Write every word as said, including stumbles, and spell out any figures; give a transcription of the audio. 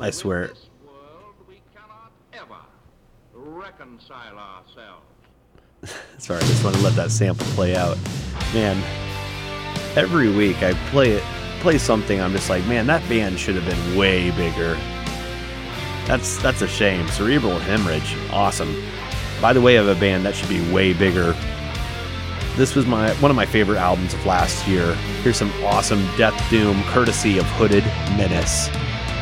I swear. With this world, we cannot ever reconcile ourselves. Sorry, I just want to let that sample play out. Man, every week I play it, play something, I'm just like, man, that band should have been way bigger. That's that's a shame. Cerebral Hemorrhage, awesome. By the way, of a band that should be way bigger. This was my one of my favorite albums of last year. Here's some awesome Death Doom courtesy of Hooded Menace.